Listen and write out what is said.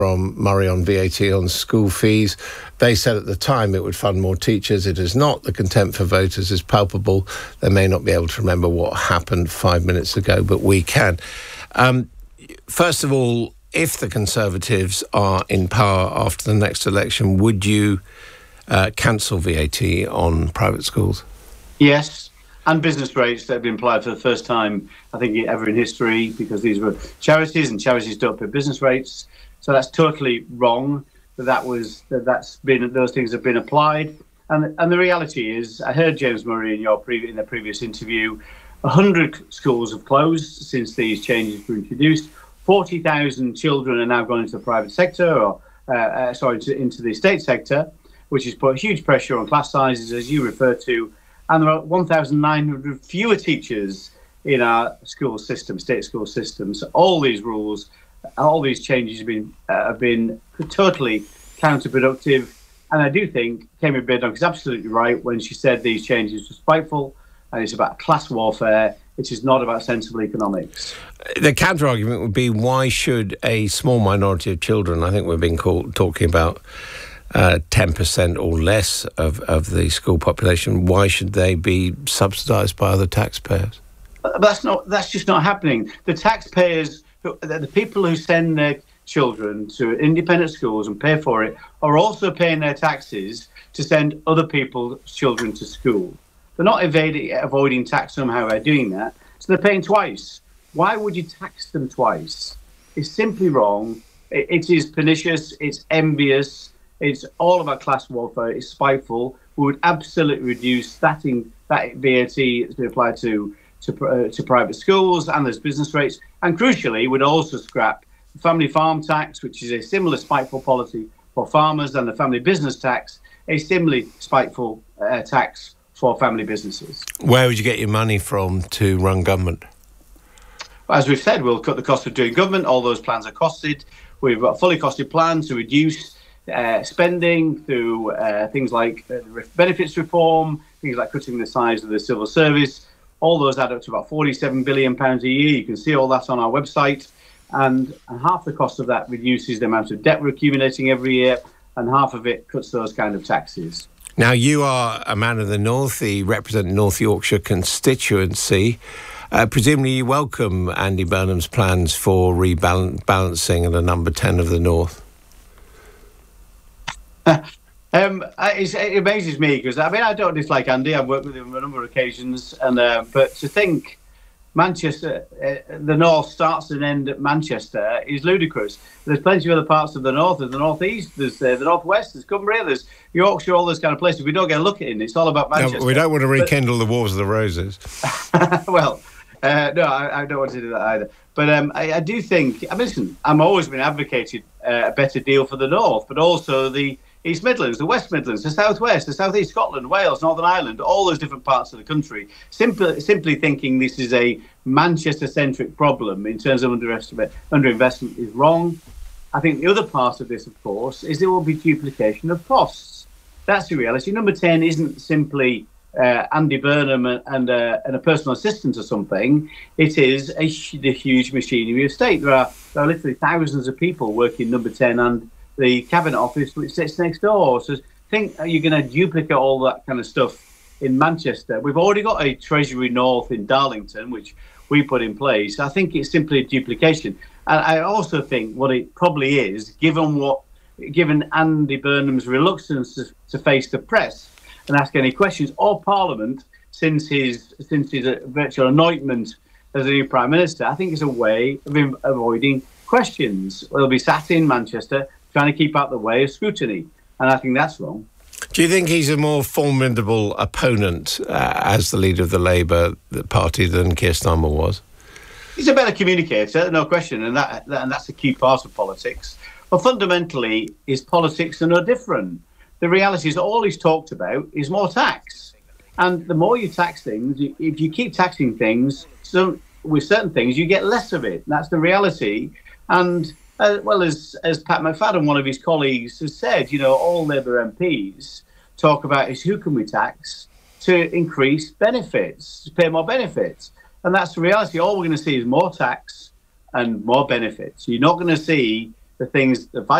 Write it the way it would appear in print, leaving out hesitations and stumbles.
from Murray on VAT on school fees. They said at the time it would fund more teachers. It is not. The contempt for voters is palpable. They may not be able to remember what happened 5 minutes ago, but we can. First of all, if the Conservatives are in power after the next election, would you cancel VAT on private schools? Yes, and business rates that have been applied for the first time, I think, ever in history, because these were charities, and charities don't pay business rates. So that's totally wrong. Those things have been applied. And the reality is, I heard James Murray in the previous interview, 100 schools have closed since these changes were introduced. 40,000 children are now going into the private sector, into the state sector, which has put huge pressure on class sizes, as you refer to. And there are 1,900 fewer teachers in our school system, state school systems. So all these rules, all these changes have been totally counterproductive. And I do think Kemi Badenoch is absolutely right when she said these changes were spiteful and it's about class warfare. It is not about sensible economics. The counter-argument would be, why should a small minority of children, I think we've been talking about 10% or less of the school population, why should they be subsidised by other taxpayers? That's just not happening. The taxpayers, the people who send their children to independent schools and pay for it, are also paying their taxes to send other people's children to school. They're not avoiding tax somehow by doing that, so they're paying twice. Why would you tax them twice? It's simply wrong. It is pernicious. It's envious. It's all about class warfare. It's spiteful. We would absolutely reduce that VAT that's been applied to private schools, and there's business rates. And crucially, would also scrap the family farm tax, which is a similar spiteful policy for farmers, and the family business tax, a similarly spiteful tax for family businesses. Where would you get your money from to run government? As we've said, we'll cut the cost of doing government. All those plans are costed. We've got a fully costed plan to reduce spending through things like benefits reform, things like cutting the size of the civil service. All those add up to about £47 billion a year. You can see all that on our website. And half the cost of that reduces the amount of debt we're accumulating every year, and half of it cuts those kind of taxes. Now, you are a man of the North. You represent North Yorkshire constituency. Presumably you welcome Andy Burnham's plans for rebalancing at a number 10 of the North. It amazes me, because I don't dislike Andy. I've worked with him on a number of occasions, and but to think Manchester, the North starts and ends at Manchester is ludicrous. There's plenty of other parts of the North. There's the North East, there's the North West, there's Cumbria, there's Yorkshire, all those kind of places. We don't get a look at it. It's all about Manchester. No, we don't want to rekindle the Wars of the Roses. Well, no, I don't want to do that either. But I do think, listen, I've always been advocating a better deal for the North, but also the East Midlands, the West Midlands, the South West, the South East, Scotland, Wales, Northern Ireland, all those different parts of the country. Simply thinking this is a Manchester-centric problem in terms of underinvestment is wrong. I think the other part of this, of course, is there will be duplication of costs. That's the reality. Number 10 isn't simply Andy Burnham and a personal assistant or something. It is the huge machinery of state. There are literally thousands of people working number 10 and the Cabinet Office, which sits next door. So think you're going to duplicate all that kind of stuff in Manchester. We've already got a Treasury North in Darlington, which we put in place. I think it's simply a duplication. And I also think what it probably is, given Andy Burnham's reluctance to face the press and ask any questions, or Parliament, since his virtual anointment as the new Prime Minister, I think it's a way of avoiding questions. They'll be sat in Manchester trying to keep out the way of scrutiny, and I think that's wrong. Do you think he's a more formidable opponent as the leader of the Labour Party than Keir Starmer was? He's a better communicator, no question, and that's a key part of politics. But fundamentally, his politics are no different. The reality is all he's talked about is more tax. And the more you tax things, if you keep taxing things, with certain things, you get less of it. That's the reality. And well, as Pat McFadden, one of his colleagues, has said, all Labour MPs talk about is who can we tax to increase benefits, to pay more benefits. And that's the reality. All we're going to see is more tax and more benefits. You're not going to see the things that